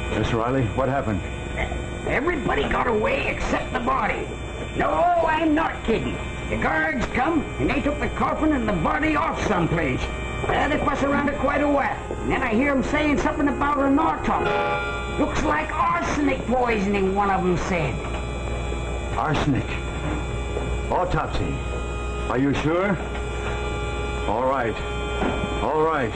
Miss Riley, what happened? Everybody got away except the body. No, I'm not kidding. The guards come, and they took the coffin and the body off someplace. They fuss around it quite a while. And then I hear them saying something about an autopsy. Looks like arsenic poisoning, one of them said. Arsenic? Autopsy? Are you sure? All right. All right.